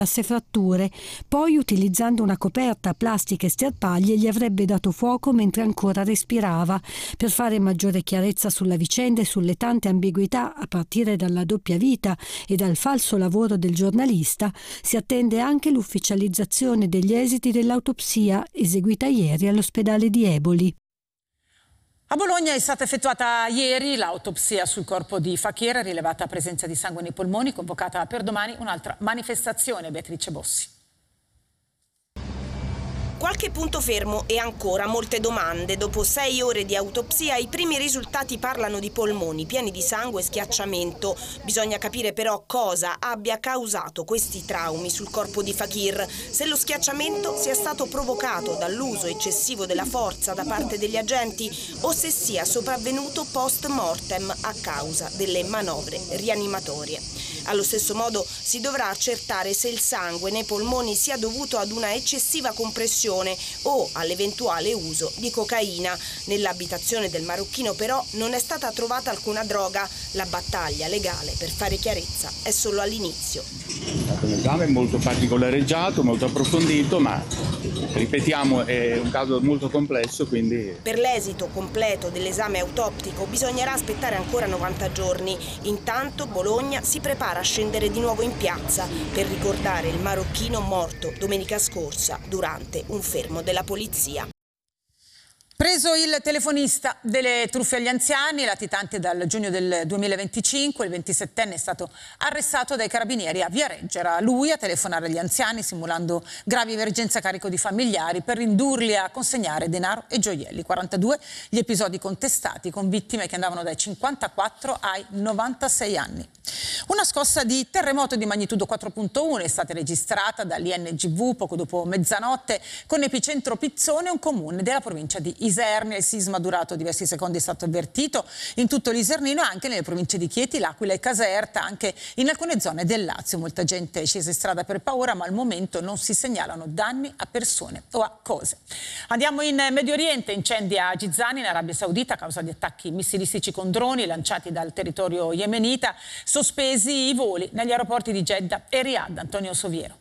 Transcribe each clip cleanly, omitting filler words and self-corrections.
fratture, poi utilizzando una coperta a plastica e sterpaglie gli avrebbe dato fuoco mentre ancora respirava. Per fare maggiore chiarezza sulla vicenda e sulle tante ambiguità a partire dalla doppia vita e dal falso lavoro del giornalista, si attende anche l'ufficializzazione degli esiti dell'autopsia eseguita ieri all'ospedale di Eboli. A Bologna è stata effettuata ieri l'autopsia sul corpo di Fakir, rilevata presenza di sangue nei polmoni, convocata per domani un'altra manifestazione. Beatrice Bossi. Qualche punto fermo e ancora molte domande. Dopo 6 ore di autopsia i primi risultati parlano di polmoni pieni di sangue e schiacciamento. Bisogna capire però cosa abbia causato questi traumi sul corpo di Fakir. Se lo schiacciamento sia stato provocato dall'uso eccessivo della forza da parte degli agenti o se sia sopravvenuto post mortem a causa delle manovre rianimatorie. Allo stesso modo si dovrà accertare se il sangue nei polmoni sia dovuto ad una eccessiva compressione o all'eventuale uso di cocaina. Nell'abitazione del marocchino però non è stata trovata alcuna droga. La battaglia legale per fare chiarezza è solo all'inizio. L'esame è molto particolareggiato, molto approfondito, ma ripetiamo è un caso molto complesso, quindi... Per l'esito completo dell'esame autoptico bisognerà aspettare ancora 90 giorni. Intanto Bologna si prepara a scendere di nuovo in piazza per ricordare il marocchino morto domenica scorsa durante un fermo della polizia. Preso il telefonista delle truffe agli anziani, latitante dal giugno del 2025, il 27enne è stato arrestato dai carabinieri a Viareggio. Era lui a telefonare agli anziani simulando gravi emergenze a carico di familiari per indurli a consegnare denaro e gioielli. 42 gli episodi contestati con vittime che andavano dai 54 ai 96 anni. Una scossa di terremoto di magnitudo 4.1 è stata registrata dall'INGV poco dopo mezzanotte con epicentro Pizzone, un comune della provincia di Isernia. Il sisma durato diversi secondi è stato avvertito in tutto l'Isernino e anche nelle province di Chieti, L'Aquila e Caserta, anche in alcune zone del Lazio. Molta gente è scesa in strada per paura, ma al momento non si segnalano danni a persone o a cose. Andiamo in Medio Oriente. Incendi a Gizani in Arabia Saudita a causa di attacchi missilistici con droni lanciati dal territorio yemenita. Sospesi i voli negli aeroporti di Jeddah e Riyadh. Antonio Soviero.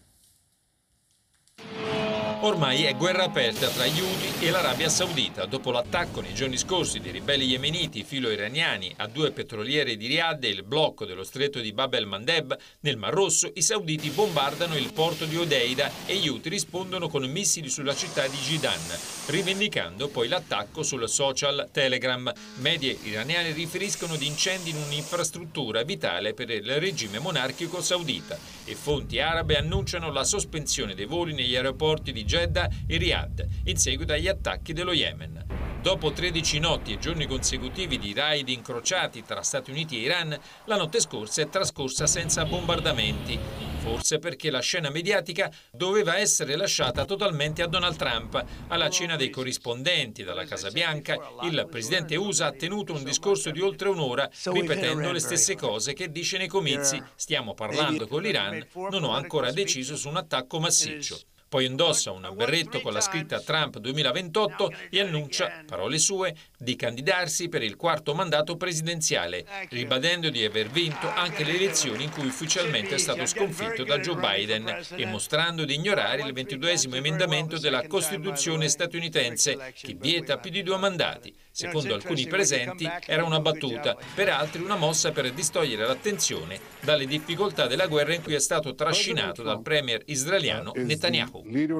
Ormai è guerra aperta tra gli Houthi e l'Arabia Saudita. Dopo l'attacco nei giorni scorsi dei ribelli yemeniti filo-iraniani a 2 petroliere di Riyadh e il blocco dello stretto di Bab el-Mandeb, nel Mar Rosso i sauditi bombardano il porto di Hodeida e gli Houthi rispondono con missili sulla città di Jidan, rivendicando poi l'attacco sul social Telegram. Medie iraniane riferiscono di incendi in un'infrastruttura vitale per il regime monarchico saudita e fonti arabe annunciano la sospensione dei voli negli aeroporti di Jeddah e Riyadh in seguito agli attacchi dello Yemen. Dopo 13 notti e giorni consecutivi di raid incrociati tra Stati Uniti e Iran, la notte scorsa è trascorsa senza bombardamenti, forse perché la scena mediatica doveva essere lasciata totalmente a Donald Trump. Alla cena dei corrispondenti dalla Casa Bianca, il presidente USA ha tenuto un discorso di oltre un'ora, ripetendo le stesse cose che dice nei comizi: stiamo parlando con l'Iran, non ho ancora deciso su un attacco massiccio. Poi indossa un berretto con la scritta Trump 2028 e annuncia, parole sue, di candidarsi per il 4º mandato presidenziale, ribadendo di aver vinto anche le elezioni in cui ufficialmente è stato sconfitto da Joe Biden e mostrando di ignorare il 22esimo emendamento della Costituzione statunitense che vieta più di 2 mandati. Secondo alcuni presenti era una battuta, per altri una mossa per distogliere l'attenzione dalle difficoltà della guerra in cui è stato trascinato dal premier israeliano Netanyahu.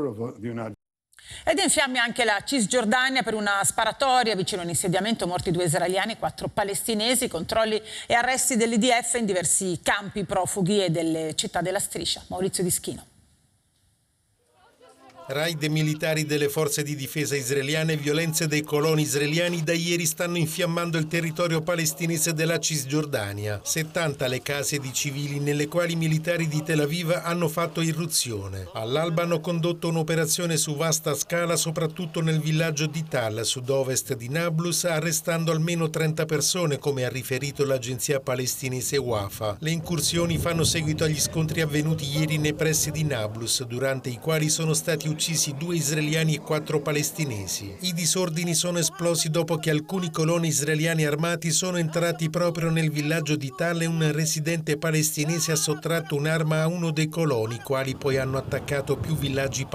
Ed è in fiamme anche la Cisgiordania per una sparatoria vicino a un insediamento, morti 2 israeliani e 4 palestinesi, controlli e arresti dell'IDF in diversi campi profughi e delle città della striscia. Maurizio Dischino. Raid militari delle forze di difesa israeliane e violenze dei coloni israeliani da ieri stanno infiammando il territorio palestinese della Cisgiordania. 70 le case di civili nelle quali i militari di Tel Aviv hanno fatto irruzione. All'alba hanno condotto un'operazione su vasta scala soprattutto nel villaggio di Tal, sud-ovest di Nablus, arrestando almeno 30 persone, come ha riferito l'agenzia palestinese Wafa. Le incursioni fanno seguito agli scontri avvenuti ieri nei pressi di Nablus, durante i quali sono stati uccisi uccisi 2 israeliani e 4 palestinesi. I disordini sono esplosi dopo che alcuni coloni israeliani armati sono entrati proprio nel villaggio di Tal e un residente palestinese ha sottratto un'arma a uno dei coloni, quali poi hanno attaccato più villaggi palestinesi.